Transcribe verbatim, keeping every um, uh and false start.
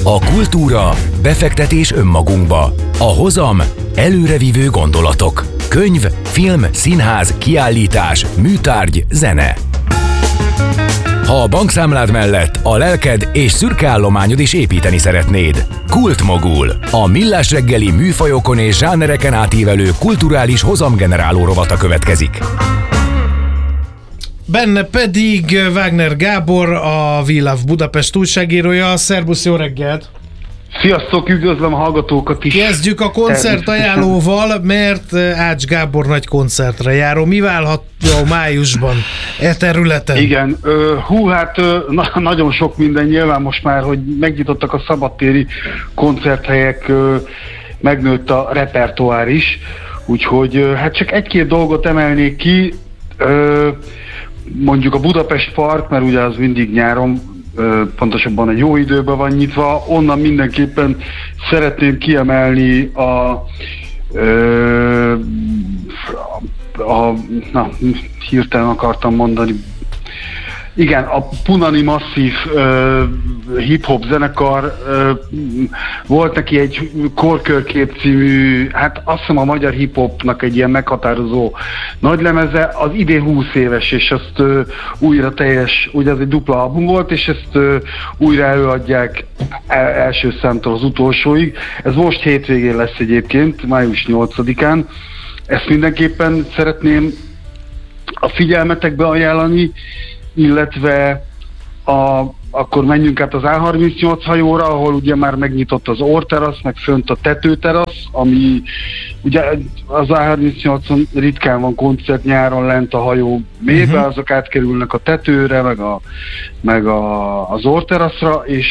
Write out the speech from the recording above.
A kultúra, befektetés önmagunkba. A hozam, előrevívő gondolatok. Könyv, film, színház, kiállítás, műtárgy, zene. Ha a bankszámlád mellett a lelked és szürke állományod is építeni szeretnéd. Kultmogul, a millás reggeli műfajokon és zsánereken átívelő kulturális hozamgeneráló rovata következik. Benne pedig Wagner Gábor, a We Love Budapest újságírója. Szerbusz, jó reggelt! Sziasztok, üdvözlöm a hallgatókat is! Kezdjük a koncertajánlóval, mert Ács Gábor nagy koncertre járó. Mi várható májusban e területen? Igen, ö, hú, hát ö, na, nagyon sok minden, nyilván most már, hogy megnyitottak a szabadtéri koncerthelyek, ö, megnőtt a repertoár is, úgyhogy ö, hát csak egy-két dolgot emelnék ki, ö, mondjuk a Budapest Park, mert ugye az mindig nyáron, pontosabban egy jó időben van nyitva, onnan mindenképpen szeretném kiemelni a, a, a na, hirtelen akartam mondani, igen, a Punani Masszív uh, hip-hop zenekar, uh, volt neki egy Korkörkép című, hát azt hiszem a magyar hip-hopnak egy ilyen meghatározó nagylemeze, az idén húsz éves, és ezt uh, újra teljes, ugye ez egy dupla album volt, és ezt uh, újra előadják el, első számtól az utolsóig. Ez most hétvégén lesz egyébként, május nyolcadikán. Ezt mindenképpen szeretném a figyelmetekbe ajánlani, illetve a, akkor menjünk át az á harmincnyolc hajóra, ahol ugye már megnyitott az orrterasz, meg fönt a tetőterasz, ami ugye az á harmincnyolcon ritkán van koncert nyáron lent a hajó mélybe, uh-huh. azok átkerülnek a tetőre, meg, a, meg a, az orrteraszra, és